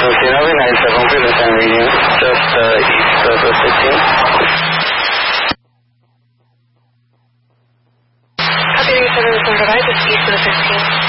997 reading, just east of the 15. Copy 7 right, just east of the 15.